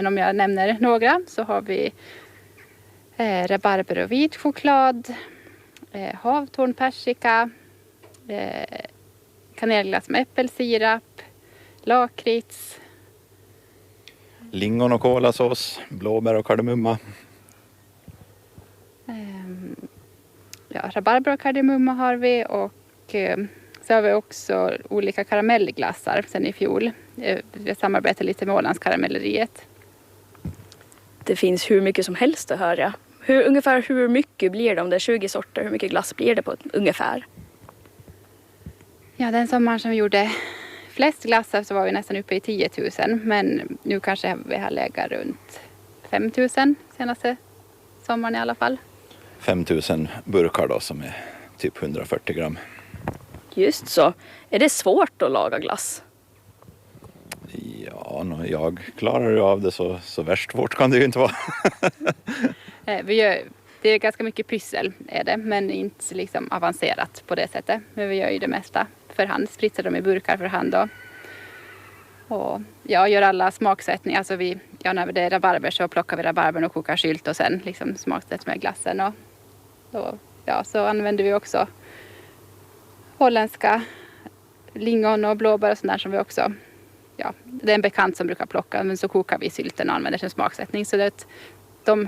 Om jag nämner några så har vi rabarber och vit choklad, havtornpersika, kanelglass med äppelsirap, lakrits. Lingon och kolasås, blåbär och kardemumma. Rabarber och kardemumma har vi, och så har vi också olika karamellglassar sen i fjol. Vi samarbetar lite med Ålandskaramelleriet. Det finns hur mycket som helst att höra. Ungefär hur mycket blir det om det är 20 sorter? Hur mycket glass blir det på ungefär? Ja, den sommaren som vi gjorde flest glassar så var vi nästan uppe i 10 000. Men nu kanske vi har legat runt 5 000 senaste sommaren i alla fall. 5 000 burkar då som är typ 140 gram. Just så. Är det svårt att laga glass? Ja, jag klarar ju av det så värst svårt kan det ju inte vara. Det är ganska mycket pyssel är det, men inte liksom avancerat på det sättet. Men vi gör ju det mesta för hand, spritsar dem i burkar för hand då. Och gör alla smaksättningar. Alltså när det är rabarber så plockar vi rabarbern och kokar sylt och sen liksom smaksätter med glassen. Och då, så använder vi också holländska lingon och blåbär och sånt där som vi också, det är en bekant som brukar plocka, men så kokar vi sylten och använder som smaksättning. Så det är de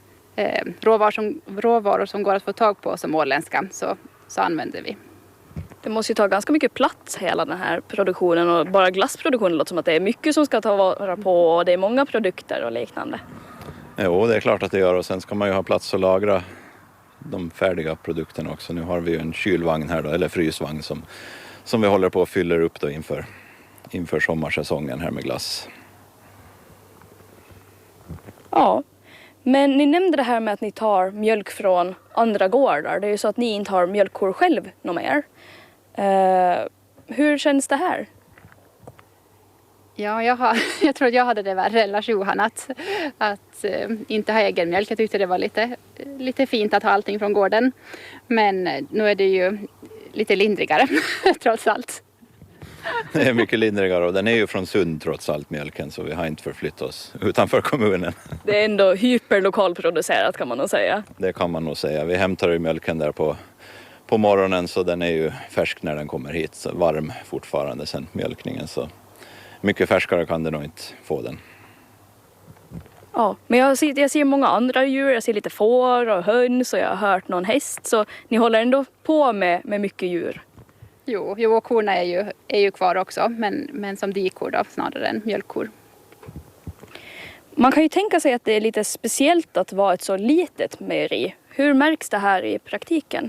råvaror som går att få tag på som åländska så använder vi. Det måste ju ta ganska mycket plats hela den här produktionen, och bara glassproduktionen låter som att det är mycket som ska ta vara på och det är många produkter och liknande. Jo, det är klart att det gör, och sen ska man ju ha plats att lagra de färdiga produkterna också. Nu har vi ju en kylvagn här då, eller frysvagn som vi håller på och fyller upp då inför sommarsäsongen här med glass. Ja, men ni nämnde det här med att ni tar mjölk från andra gårdar. Det är ju så att ni inte har mjölkkor själv någon mer. Hur känns det här? Ja, jag tror att jag hade det värre än Lars-Johan att inte ha egen mjölk. Jag tyckte det var lite fint att ha allting från gården. Men nu är det ju lite lindrigare trots allt. Det är mycket lindrigare, och den är ju från Sund trots allt, mjölken, så vi har inte förflyttat oss utanför kommunen. Det är ändå hyperlokalproducerat kan man nog säga. Det kan man nog säga. Vi hämtar ju mjölken där på morgonen, så den är ju färsk när den kommer hit. Så varm fortfarande sen mjölkningen, så mycket färskare kan det nog inte få den. Ja, men jag ser många andra djur. Jag ser lite får och höns och jag har hört någon häst. Så ni håller ändå på med mycket djur. Jo, och korna är ju kvar också, men som dikor då, snarare än mjölkkor. Man kan ju tänka sig att det är lite speciellt att vara ett så litet mejeri. Hur märks det här i praktiken?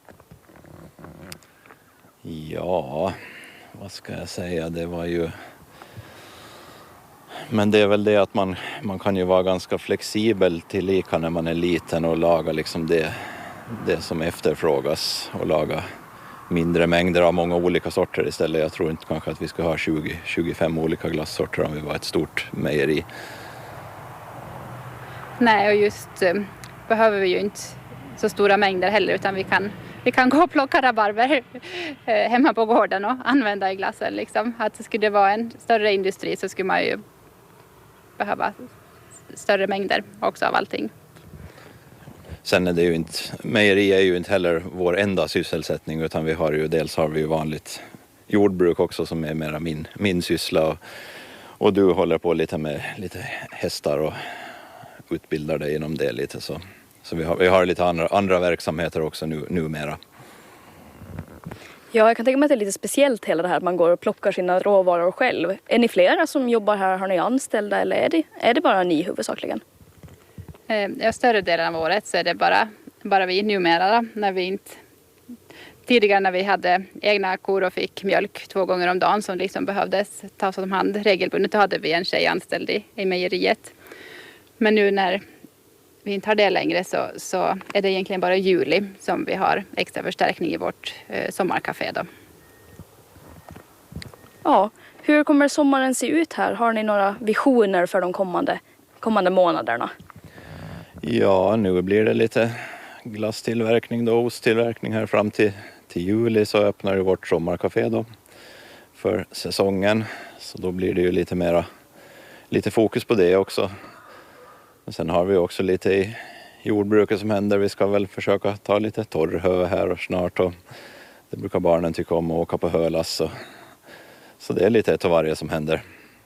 Ja, vad ska jag säga, det var ju... Men det är väl det att man kan ju vara ganska flexibel tillika när man är liten och laga liksom det som efterfrågas, och laga mindre mängder av många olika sorter istället. Jag tror inte kanske att vi ska ha 20-25 olika glassorter om vi var ett stort mejeri. Nej, och just behöver vi ju inte så stora mängder heller, utan vi kan gå och plocka rabarber hemma på gården och använda i glassen. Liksom. Att skulle det vara en större industri så skulle man ju behöva större mängder också av allting. Sen är det ju inte, mejeri är ju inte heller vår enda sysselsättning, utan vi har ju vanligt jordbruk också som är mera min syssla, och du håller på lite med lite hästar och utbildar dig inom det lite, så vi har lite andra verksamheter också numera. Ja, jag kan tänka mig att det är lite speciellt hela det här att man går och plockar sina råvaror själv. Är ni flera som jobbar här? Har ni anställda, eller är det bara ni huvudsakligen? Större delen av året så är det bara vi numera. Tidigare när vi hade egna kor och fick mjölk 2 gånger om dagen som liksom behövdes tas om hand regelbundet, då hade vi en tjej anställd i mejeriet. Men nu när vi inte har det längre så är det egentligen bara i juli som vi har extra förstärkning i vårt sommarcafé då. Ja, hur kommer sommaren se ut här? Har ni några visioner för de kommande månaderna? Ja, nu blir det lite glasstillverkning då, osttillverkning här fram till juli, så öppnar ju vårt sommarcafé då för säsongen. Så då blir det ju lite fokus på det också. Men sen har vi också lite i jordbruket som händer. Vi ska väl försöka ta lite torrhö här och snart. Och det brukar barnen tycka om att åka på hölass. Så det är lite ett av varje som händer.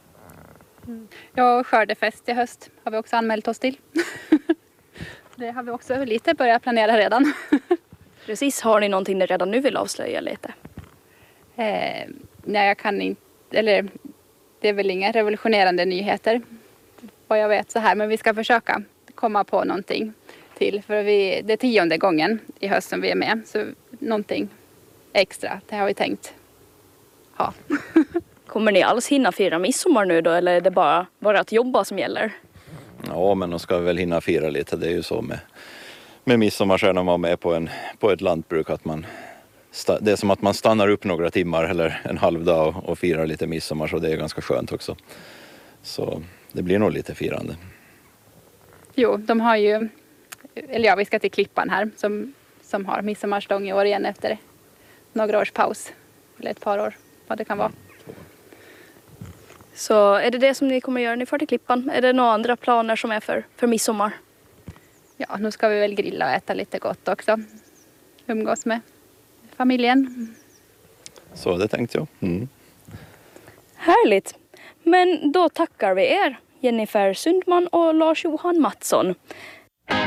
Ja, skördefest i höst har vi också anmält oss till. Det har vi också lite börjat planera redan. Precis, har ni någonting ni redan nu vill avslöja lite? Nej, jag kan inte, eller det är väl inga revolutionerande nyheter vad jag vet så här, men vi ska försöka komma på någonting till, för det är 10:e gången i höst som vi är med, så någonting extra, det har vi tänkt ha. Kommer ni alls hinna fira midsommar nu då, eller är det bara att jobba som gäller? Ja, men de ska väl hinna fira lite. Det är ju så med midsommar så är när man är på ett lantbruk att det är som att man stannar upp några timmar eller en halv dag och firar lite midsommar, så det är ganska skönt också. Så det blir nog lite firande. Jo, de har ju, eller ja, vi ska till Klippan här som har midsommarstång i år igen efter några års paus, eller ett par år, vad det kan vara. Så är det som ni kommer göra när ni får till Klippan? Är det några andra planer som är för midsommar? Ja, nu ska vi väl grilla och äta lite gott också. Umgås med familjen. Så det tänkte jag. Mm. Härligt! Men då tackar vi er, Jennifer Sundman och Lars-Johan Mattsson.